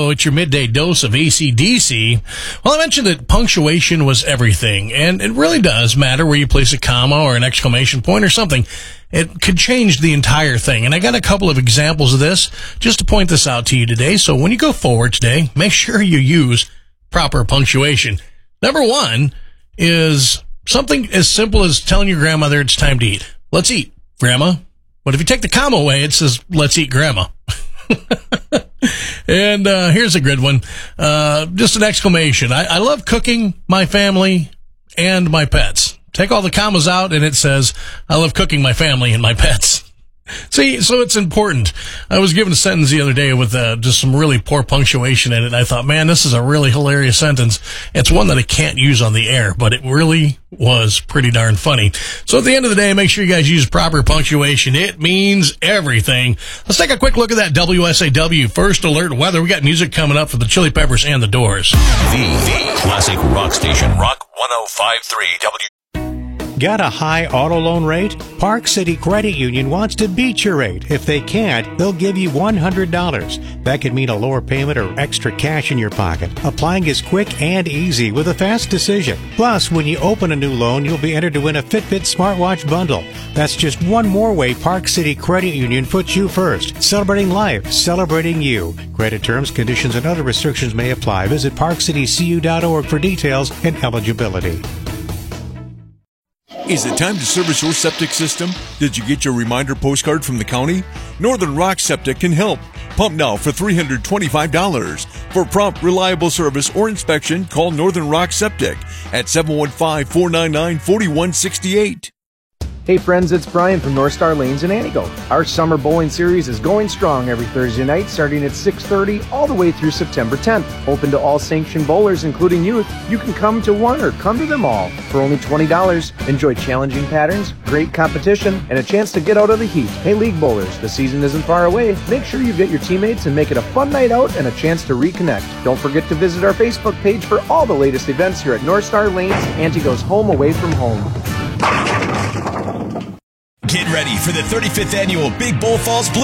it's your midday dose of AC/DC. Well, I mentioned that punctuation was everything, and it really does matter where you place a comma or an exclamation point or something. It could change the entire thing. And I got a couple of examples of this just to point this out to you today. So when you go forward today, make sure you use proper punctuation. Number one is something as simple as telling your grandmother it's time to eat. Let's eat, Grandma. But if you take the comma away, it says, let's eat, Grandma. And here's a good one. Just an exclamation. I love cooking my family and my pets. Take all the commas out, and it says, I love cooking my family and my pets. See, so it's important. I was given a sentence the other day with just some really poor punctuation in it, and I thought, man, this is a really hilarious sentence. It's one that I can't use on the air, but it really was pretty darn funny. So at the end of the day, make sure you guys use proper punctuation. It means everything. Let's take a quick look at that WSAW First Alert weather. We got music coming up for the Chili Peppers and the Doors. The classic rock station, Rock 105.3 W. Got a high auto loan rate? Park City Credit Union wants to beat your rate. If they can't, they'll give you $100. That could mean a lower payment or extra cash in your pocket. Applying is quick and easy with a fast decision. Plus, when you open a new loan, you'll be entered to win a Fitbit smartwatch bundle. That's just one more way Park City Credit Union puts you first. Celebrating life, celebrating you. Credit terms, conditions, and other restrictions may apply. Visit parkcitycu.org for details and eligibility. Is it time to service your septic system? Did you get your reminder postcard from the county? Northern Rock Septic can help. Pump now for $325. For prompt, reliable service or inspection, call Northern Rock Septic at 715-499-4168. Hey friends, it's Brian from North Star Lanes in Antigo. Our summer bowling series is going strong every Thursday night starting at 6:30 all the way through September 10th. Open to all sanctioned bowlers, including youth. You can come to one or come to them all. For only $20, enjoy challenging patterns, great competition, and a chance to get out of the heat. Hey League Bowlers, the season isn't far away. Make sure you get your teammates and make it a fun night out and a chance to reconnect. Don't forget to visit our Facebook page for all the latest events here at North Star Lanes, Antigo's home away from home. Get ready for the 35th annual Big Bull Falls Blue